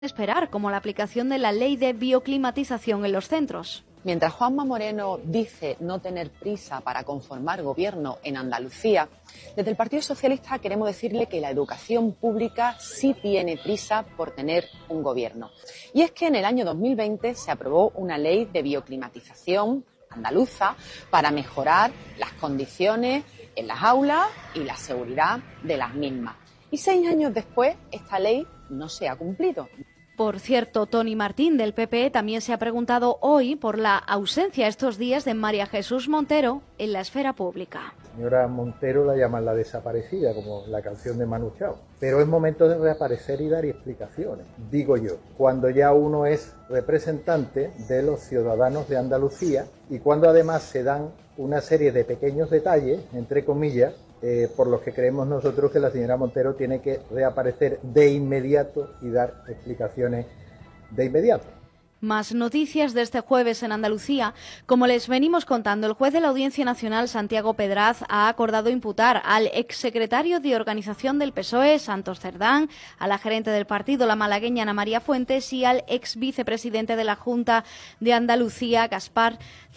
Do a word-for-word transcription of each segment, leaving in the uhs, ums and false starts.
esperar, como la aplicación de la ley de bioclimatización en los centros. Mientras Juanma Moreno dice no tener prisa para conformar gobierno en Andalucía, desde el Partido Socialista queremos decirle que la educación pública sí tiene prisa por tener un gobierno. Y es que en el año dos mil veinte se aprobó una ley de bioclimatización andaluza para mejorar las condiciones en las aulas y la seguridad de las mismas. Y seis años después, esta ley no se ha cumplido. Por cierto, Toni Martín, del P P, también se ha preguntado hoy por la ausencia estos días de María Jesús Montero en la esfera pública. Señora Montero la llaman la desaparecida, como la canción de Manu Chao. Pero es momento de reaparecer y dar explicaciones, digo yo, cuando ya uno es representante de los ciudadanos de Andalucía y cuando además se dan una serie de pequeños detalles, entre comillas, Eh, por los que creemos nosotros que la señora Montero tiene que reaparecer de inmediato y dar explicaciones de inmediato. Más noticias de este jueves en Andalucía. Como les venimos contando, el juez de la Audiencia Nacional, Santiago Pedraz, ha acordado imputar al exsecretario de Organización del P S O E, Santos Cerdán, a la gerente del partido, la malagueña Ana María Fuentes, y al ex vicepresidente de la Junta de Andalucía, Gaspar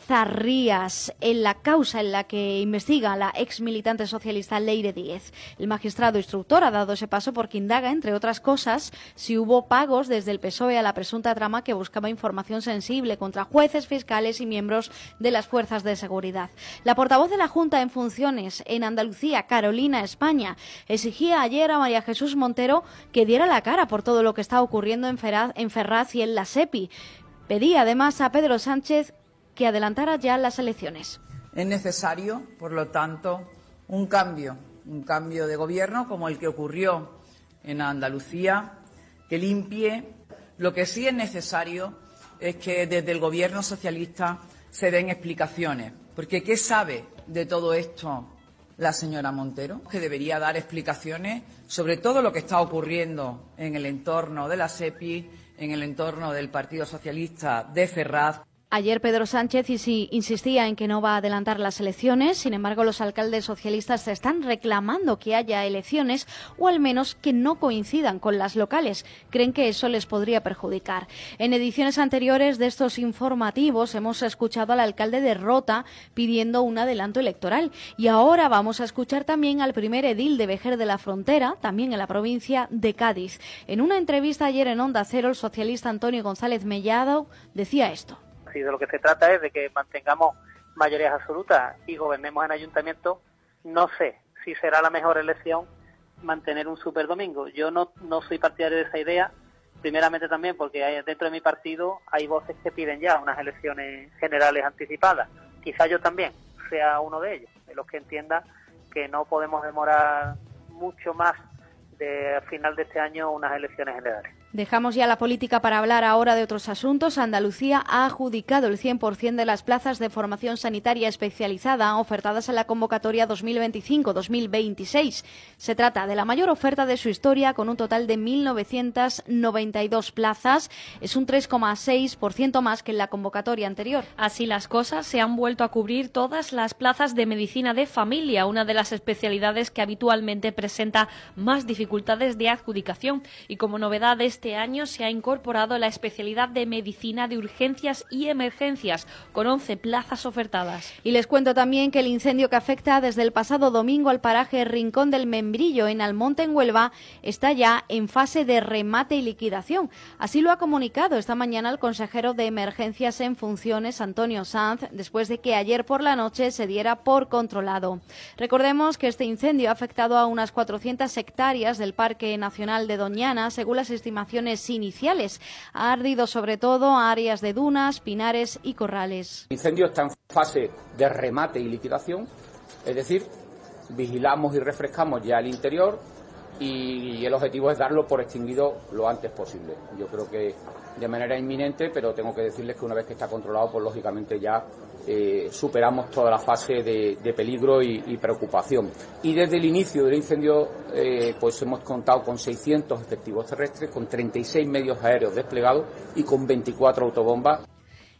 Zarrías, en la causa en la que investiga la ex militante socialista Leire Díez. El magistrado instructor ha dado ese paso porque indaga, entre otras cosas, si hubo pagos desde el P S O E a la presunta trama que buscaba información sensible contra jueces, fiscales y miembros de las fuerzas de seguridad. La portavoz de la Junta en funciones en Andalucía, Carolina España, exigía ayer a María Jesús Montero que diera la cara por todo lo que está ocurriendo en Ferraz, en Ferraz y en la SEPI. Pedía además a Pedro Sánchez que adelantara ya las elecciones. Es necesario, por lo tanto, un cambio, un cambio de gobierno como el que ocurrió en Andalucía, que limpie. Lo que sí es necesario es que desde el Gobierno socialista se den explicaciones, porque ¿qué sabe de todo esto la señora Montero? Que debería dar explicaciones sobre todo lo que está ocurriendo en el entorno de la SEPI, en el entorno del Partido Socialista de Ferraz. Ayer Pedro Sánchez insistía en que no va a adelantar las elecciones. Sin embargo, los alcaldes socialistas están reclamando que haya elecciones o al menos que no coincidan con las locales. Creen que eso les podría perjudicar. En ediciones anteriores de estos informativos hemos escuchado al alcalde de Rota pidiendo un adelanto electoral. Y ahora vamos a escuchar también al primer edil de Vejer de la Frontera, también en la provincia de Cádiz. En una entrevista ayer en Onda Cero, el socialista Antonio González Mellado decía esto. Y de lo que se trata es de que mantengamos mayorías absolutas y gobernemos en ayuntamiento. No sé si será la mejor elección mantener un superdomingo. Yo no, no soy partidario de esa idea, primeramente también porque hay, dentro de mi partido hay voces que piden ya unas elecciones generales anticipadas. Quizá yo también sea uno de ellos, de los que entienda que no podemos demorar mucho más de al final de este año unas elecciones generales. Dejamos ya la política para hablar ahora de otros asuntos. Andalucía ha adjudicado el cien por ciento de las plazas de formación sanitaria especializada ofertadas en la convocatoria dos mil veinticinco dos mil veintiséis. Se trata de la mayor oferta de su historia, con un total de mil novecientas noventa y dos plazas. Es un tres coma seis por ciento más que en la convocatoria anterior. Así las cosas, se han vuelto a cubrir todas las plazas de medicina de familia, una de las especialidades que habitualmente presenta más dificultades de adjudicación. Y como novedad de este Este año se ha incorporado la especialidad de medicina de urgencias y emergencias, con once plazas ofertadas. Y les cuento también que el incendio que afecta desde el pasado domingo al paraje Rincón del Membrillo, en Almonte, en Huelva, está ya en fase de remate y liquidación. Así lo ha comunicado esta mañana el consejero de Emergencias en funciones, Antonio Sanz, después de que ayer por la noche se diera por controlado. Recordemos que este incendio ha afectado a unas cuatrocientas hectáreas del Parque Nacional de Doñana, según las estimaciones iniciales. Ha ardido sobre todo áreas de dunas, pinares y corrales. El incendio está en fase de remate y liquidación, es decir, vigilamos y refrescamos ya el interior y el objetivo es darlo por extinguido lo antes posible. Yo creo que de manera inminente, pero tengo que decirles que una vez que está controlado, pues lógicamente ya eh, superamos toda la fase de, de peligro y, y preocupación. Y desde el inicio del incendio, eh, pues hemos contado con seiscientos efectivos terrestres, con treinta y seis medios aéreos desplegados y con veinticuatro autobombas.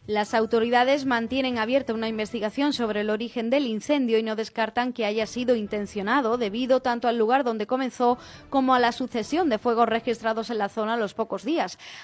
Las autoridades mantienen abierta una investigación sobre el origen del incendio y no descartan que haya sido intencionado debido tanto al lugar donde comenzó como a la sucesión de fuegos registrados en la zona a los pocos días.